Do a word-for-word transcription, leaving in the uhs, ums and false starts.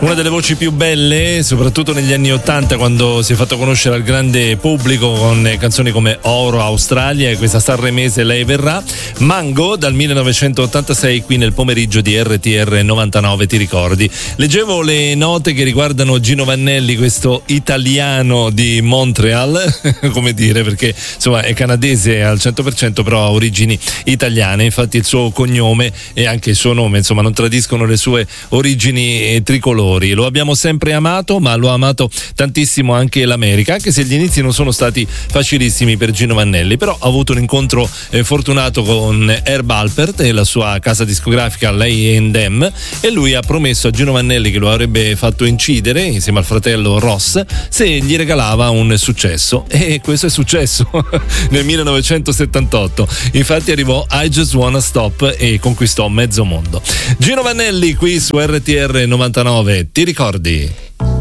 una delle voci più belle, soprattutto negli anni ottanta, quando si è fatto conoscere al grande pubblico con canzoni come Oro, Australia e questa sanremese Lei verrà. Mango dal millenovecentottantasei qui nel pomeriggio di R T R novantanove, ti ricordi? Leggevo le note che riguardano Gino Vannelli, questo italiano di Montreal, come dire, perché insomma è canadese al cento per cento però ha origini italiane, infatti il suo cognome e anche il suo nome insomma non tradiscono le sue origini tricolori. Lo abbiamo sempre amato, ma lo ha amato tantissimo anche l'America, anche se gli inizi non sono stati facilissimi per Gino Vannelli, però ha avuto un incontro eh, fortunato con Herb Alpert e la sua casa discografica Lay and Them, e lui ha promesso a Gino Vannelli che lo avrebbe fatto incidere insieme al fratello Ross se gli regalava un successo, e questo è successo nel millenovecentosettantotto. Infatti arrivò I Just Wanna Stop e conquistò mezzo mondo. Gino Vannelli qui su R T R novantanove, ti ricordi?